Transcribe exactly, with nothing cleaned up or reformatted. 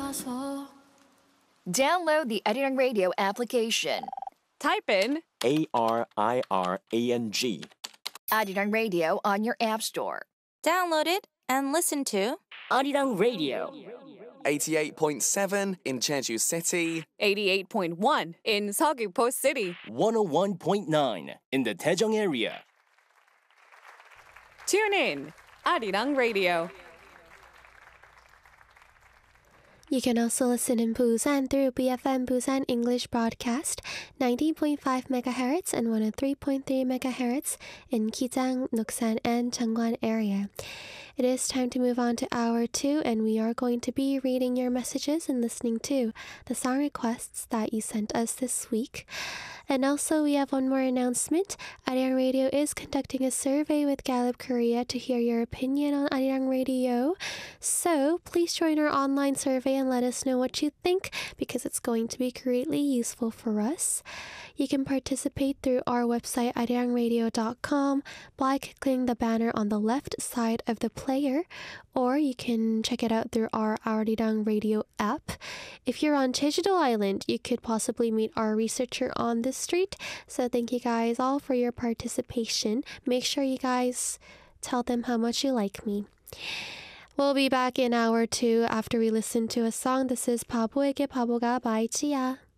Download the Arirang Radio application. Type in A R I R A N G. Arirang Radio on your app store. Download it and listen to Arirang Radio. eighty-eight point seven in Jeju City. eighty-eight point one in Seogwipo City. one oh one point nine in the Daejeong area. Tune in, Arirang Radio. You can also listen in Busan through B F M Busan English Broadcast, ninety point five megahertz and one oh three point three megahertz in Kijang, Nuksan, and Changwon area. It is time to move on to hour two, and we are going to be reading your messages and listening to the song requests that you sent us this week. And also, we have one more announcement. Arirang Radio is conducting a survey with Gallup Korea to hear your opinion on Arirang Radio. So, please join our online survey and let us know what you think, because it's going to be greatly useful for us. You can participate through our website, arirang radio dot com, by clicking the banner on the left side of the player, or you can check it out through our Arirang Radio app. If you're on Jeju-do Island, you could possibly meet our researcher on the street. So thank you guys all for your participation. Make sure you guys tell them how much you like me. We'll be back in hour two after we listen to a song. This is 바보에게 바보가 by Chia.